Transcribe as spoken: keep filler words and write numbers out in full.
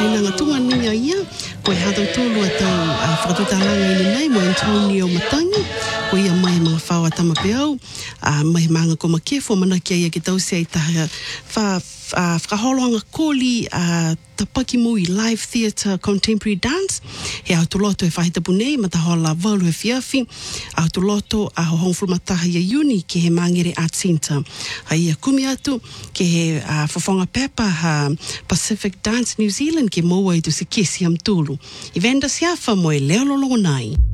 whakainanga tunga ninga ia, ko i hatau tōlu a tau uh, whakatutalanga ini nei, mo Antonio Matangi, ko ia mai mga whaua tamapeau, uh, mai manga ko makefo, mana kia ia ki tau se ai taha wha, uh, whakaholonga kōli uh, tapaki mui live theatre contemporary dance, he au tuloto e whahitapu nei, matahola walu e fiafi, au tuloto a ho hongfulmataha ia uni ke he Mangere Art Centre. Hai ia kumi atu ke he uh, whawhonga pepa ha Pacific Dance New Zealand ke moa i tu se kesi am tulu. I venda siafa mo e leo lolongo nai.